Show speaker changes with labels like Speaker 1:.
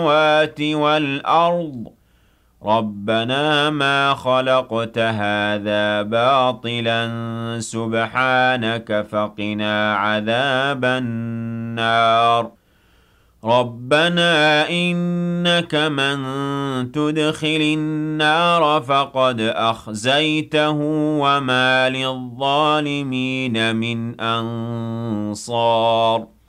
Speaker 1: السماوات والأرض ربنا ما خلقت هذا باطلا سبحانك فقنا عذاب النار ربنا إنك من تدخل النار فقد أخزيته وما للظالمين من أنصار